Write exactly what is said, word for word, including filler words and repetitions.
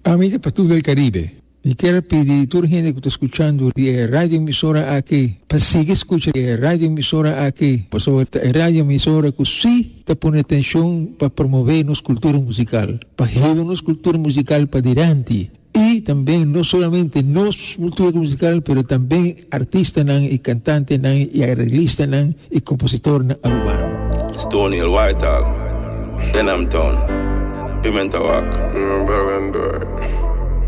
Amiga Pastor del Caribe, y quiero pedir a toda la gente que está escuchando de radio emisora aquí, para seguir escuchando de radio emisora aquí, pues sobre radio emisora que sí te pone atención para promover nuestra cultura musical, para llevar nuestra cultura musical para adelante. Y también no solamente nuestra cultura musical, pero también artistas y cantantes y arreglistas y compositores urbanos. Stony Hill, Whitehall, Denham Town, Pimenta Walk. Mm,